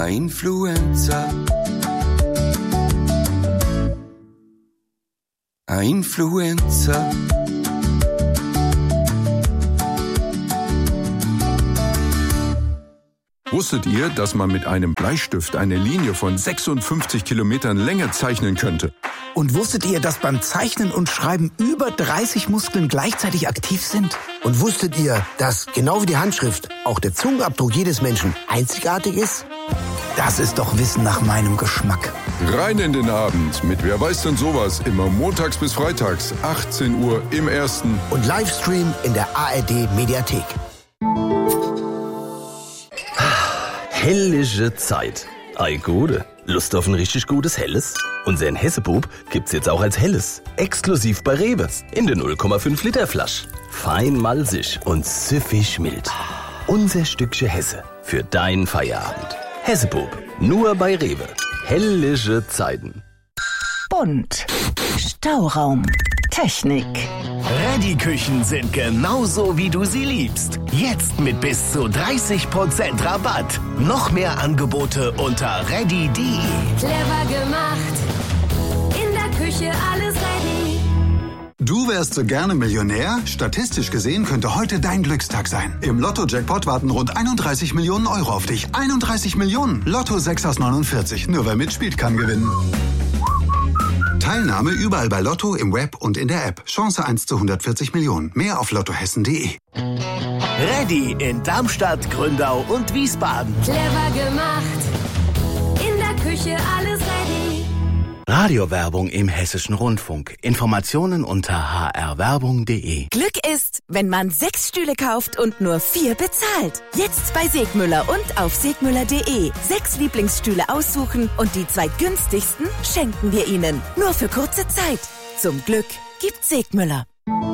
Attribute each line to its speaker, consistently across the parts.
Speaker 1: Influenza. Influenza.
Speaker 2: Wusstet ihr, dass man mit einem Bleistift eine Linie von 56 Kilometern Länge zeichnen könnte?
Speaker 3: Und wusstet ihr, dass beim Zeichnen und Schreiben über 30 Muskeln gleichzeitig aktiv sind?
Speaker 4: Und wusstet ihr, dass genau wie die Handschrift auch der Zungenabdruck jedes Menschen einzigartig ist?
Speaker 3: Das ist doch Wissen nach meinem Geschmack.
Speaker 2: Rein in den Abend mit Wer weiß denn sowas, immer montags bis freitags, 18 Uhr im Ersten.
Speaker 4: Und Livestream in der ARD Mediathek.
Speaker 5: Hellische Zeit. Ei Gute. Lust auf ein richtig gutes Helles? Unseren Hessebub gibt's jetzt auch als Helles. Exklusiv bei Rewe. In der 0,5 Liter Flasche. Fein malzig und süffig mild. Unser Stückchen Hesse für deinen Feierabend. Hessebub. Nur bei Rewe. Hellische Zeiten.
Speaker 6: Bunt. Stauraum. Technik.
Speaker 7: Reddy-Küchen sind genauso, wie du sie liebst. Jetzt mit bis zu 30% Rabatt. Noch mehr Angebote unter reddy.de.
Speaker 8: Clever gemacht. In der Küche alles ready.
Speaker 9: Du wärst so gerne Millionär? Statistisch gesehen könnte heute dein Glückstag sein. Im Lotto-Jackpot warten rund 31 Millionen Euro auf dich. 31 Millionen! Lotto 6 aus 49. Nur wer mitspielt, kann gewinnen. Teilnahme überall bei Lotto, im Web und in der App. Chance 1 zu 140 Millionen. Mehr auf lottohessen.de.
Speaker 7: Reddy in Darmstadt, Gründau und Wiesbaden.
Speaker 8: Clever gemacht. In der Küche alles ready.
Speaker 10: Radiowerbung im Hessischen Rundfunk. Informationen unter hrwerbung.de.
Speaker 6: Glück ist, wenn man 6 Stühle kauft und nur 4 bezahlt. Jetzt bei Segmüller und auf segmüller.de. 6 Lieblingsstühle aussuchen und die 2 günstigsten schenken wir Ihnen. Nur für kurze Zeit. Zum Glück gibt Segmüller.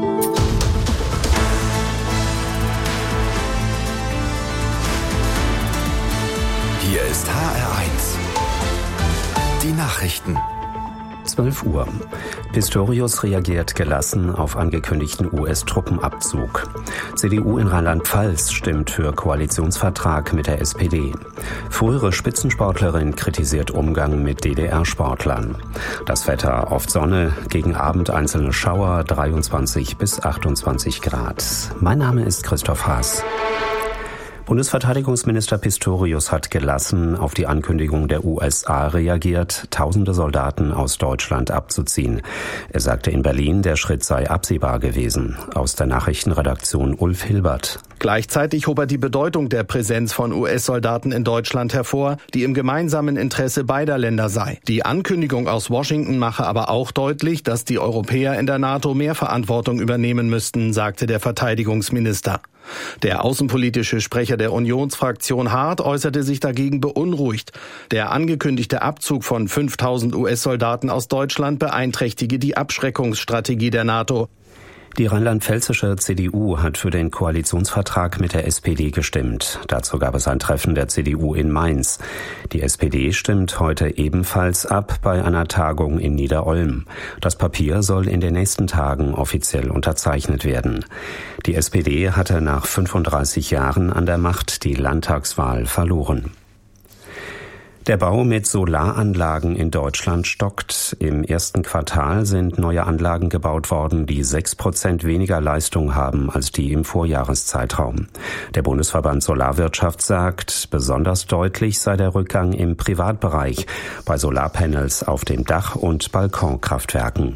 Speaker 11: Hier ist HR1. Die Nachrichten.
Speaker 12: 12 Uhr. Pistorius reagiert gelassen auf angekündigten US-Truppenabzug. CDU in Rheinland-Pfalz stimmt für Koalitionsvertrag mit der SPD. Frühere Spitzensportlerin kritisiert Umgang mit DDR-Sportlern. Das Wetter oft Sonne, gegen Abend einzelne Schauer, 23 bis 28 Grad. Mein Name ist Christoph Haas. Bundesverteidigungsminister Pistorius hat gelassen auf die Ankündigung der USA reagiert, tausende Soldaten aus Deutschland abzuziehen. Er sagte in Berlin, der Schritt sei absehbar gewesen. Aus der Nachrichtenredaktion Ulf Hilbert.
Speaker 13: Gleichzeitig hob er die Bedeutung der Präsenz von US-Soldaten in Deutschland hervor, die im gemeinsamen Interesse beider Länder sei. Die Ankündigung aus Washington mache aber auch deutlich, dass die Europäer in der NATO mehr Verantwortung übernehmen müssten, sagte der Verteidigungsminister. Der außenpolitische Sprecher der Unionsfraktion Hart äußerte sich dagegen beunruhigt. Der angekündigte Abzug von 5000 US-Soldaten aus Deutschland beeinträchtige die Abschreckungsstrategie der NATO.
Speaker 12: Die rheinland-pfälzische CDU hat für den Koalitionsvertrag mit der SPD gestimmt. Dazu gab es ein Treffen der CDU in Mainz. Die SPD stimmt heute ebenfalls ab bei einer Tagung in Niederolm. Das Papier soll in den nächsten Tagen offiziell unterzeichnet werden. Die SPD hatte nach 35 Jahren an der Macht die Landtagswahl verloren. Der Bau mit Solaranlagen in Deutschland stockt. Im ersten Quartal sind neue Anlagen gebaut worden, die 6% weniger Leistung haben als die im Vorjahreszeitraum. Der Bundesverband Solarwirtschaft sagt, besonders deutlich sei der Rückgang im Privatbereich bei Solarpanels auf dem Dach und Balkonkraftwerken.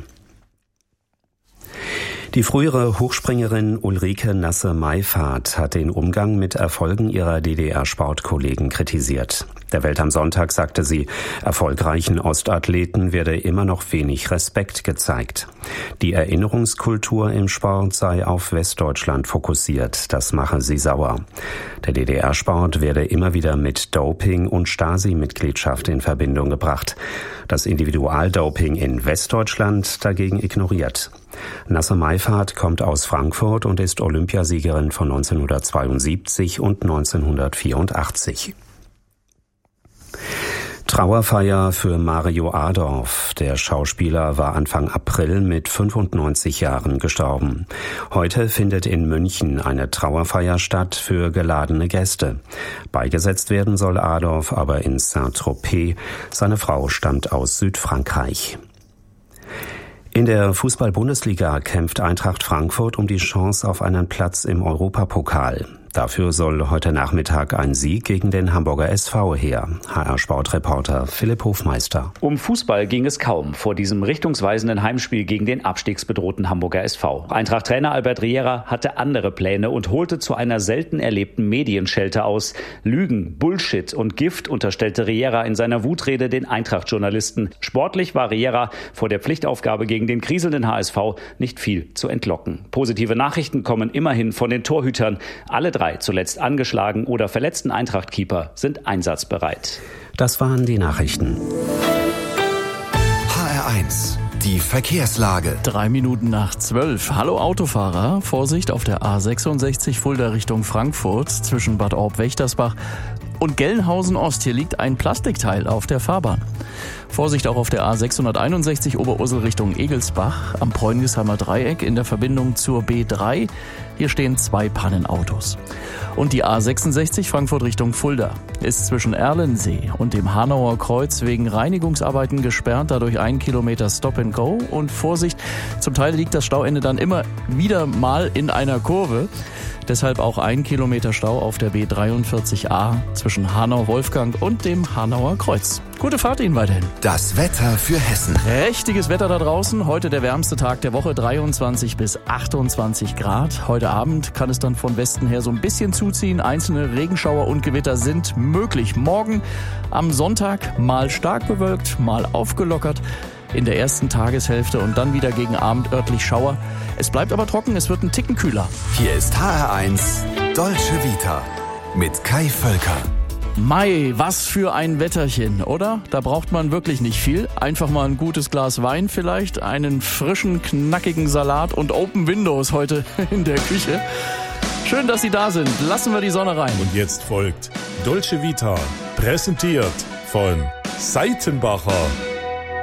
Speaker 12: Die frühere Hochspringerin Ulrike Nasse-Meifert hat den Umgang mit Erfolgen ihrer DDR-Sportkollegen kritisiert. Der Welt am Sonntag sagte sie, erfolgreichen Ostathleten werde immer noch wenig Respekt gezeigt. Die Erinnerungskultur im Sport sei auf Westdeutschland fokussiert, das mache sie sauer. Der DDR-Sport werde immer wieder mit Doping und Stasi-Mitgliedschaft in Verbindung gebracht. Das Individualdoping in Westdeutschland dagegen ignoriert. Nasse-Meifert kommt aus Frankfurt und ist Olympiasiegerin von 1972 und 1984. Trauerfeier für Mario Adorf. Der Schauspieler war Anfang April mit 95 Jahren gestorben. Heute findet in München eine Trauerfeier statt für geladene Gäste. Beigesetzt werden soll Adorf aber in Saint-Tropez. Seine Frau stammt aus Südfrankreich. In der Fußball-Bundesliga kämpft Eintracht Frankfurt um die Chance auf einen Platz im Europapokal. Dafür soll heute Nachmittag ein Sieg gegen den Hamburger SV her. HR-Sportreporter Philipp Hofmeister.
Speaker 14: Um Fußball ging es kaum vor diesem richtungsweisenden Heimspiel gegen den abstiegsbedrohten Hamburger SV. Eintracht-Trainer Albert Riera hatte andere Pläne und holte zu einer selten erlebten Medienschelte aus. Lügen, Bullshit und Gift unterstellte Riera in seiner Wutrede den Eintracht-Journalisten. Sportlich war Riera vor der Pflichtaufgabe gegen den kriselnden HSV nicht viel zu entlocken. Positive Nachrichten kommen immerhin von den Torhütern. Alle drei zuletzt angeschlagen oder verletzten Eintracht-Keeper sind einsatzbereit.
Speaker 12: Das waren die Nachrichten.
Speaker 11: HR1, die Verkehrslage.
Speaker 15: 11:03. Hallo Autofahrer, Vorsicht auf der A66 Fulda Richtung Frankfurt zwischen Bad Orb-Wächtersbach und Gelnhausen-Ost. Hier liegt ein Plastikteil auf der Fahrbahn. Vorsicht auch auf der A661 Oberursel Richtung Egelsbach am Bräunisheimer Dreieck in der Verbindung zur B3. Hier stehen 2 Pannenautos. Und die A66 Frankfurt Richtung Fulda ist zwischen Erlensee und dem Hanauer Kreuz wegen Reinigungsarbeiten gesperrt, dadurch 1 Kilometer Stop and Go. Und Vorsicht, zum Teil liegt das Stauende dann immer wieder mal in einer Kurve. Deshalb auch 1 Kilometer Stau auf der B43a zwischen Hanau-Wolfgang und dem Hanauer Kreuz. Gute Fahrt Ihnen weiterhin.
Speaker 11: Das Wetter für Hessen.
Speaker 15: Prächtiges Wetter da draußen. Heute der wärmste Tag der Woche, 23 bis 28 Grad. Heute Abend kann es dann von Westen her so ein bisschen zuziehen. Einzelne Regenschauer und Gewitter sind möglich. Morgen am Sonntag mal stark bewölkt, mal aufgelockert in der ersten Tageshälfte und dann wieder gegen Abend örtlich Schauer. Es bleibt aber trocken, es wird ein Ticken kühler.
Speaker 11: Hier ist HR1 Dolce Vita mit Kai Völker.
Speaker 15: Mai, was für ein Wetterchen, oder? Da braucht man wirklich nicht viel. Einfach mal ein gutes Glas Wein vielleicht, einen frischen, knackigen Salat und Open Windows heute in der Küche. Schön, dass Sie da sind. Lassen wir die Sonne rein.
Speaker 16: Und jetzt folgt Dolce Vita, präsentiert von Seitenbacher.